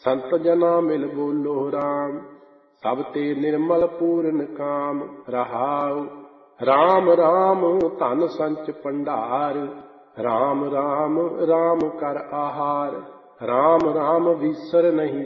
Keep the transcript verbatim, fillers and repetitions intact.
ਸੰਤ ਜਨਾ ਮਿਲ ਬੋਲੋ ਰਾਮ, ਸਭ ਤੇ ਨਿਰਮਲ ਪੂਰਨ ਕਾਮ। ਰਹਾਉ ਰਾਮ ਰਾਮ ਧਨ ਸੰਚ ਭੰਡਾਰ, ਰਾਮ ਰਾਮ ਰਾਮ ਕਰ ਆਹਾਰ। ਰਾਮ ਰਾਮ ਵਿਸਰ ਨਹੀਂ